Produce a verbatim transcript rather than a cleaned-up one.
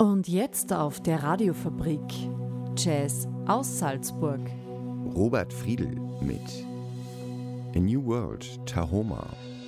Und jetzt auf der Radiofabrik Jazz aus Salzburg. Robert Friedl mit A New World, Tahoma.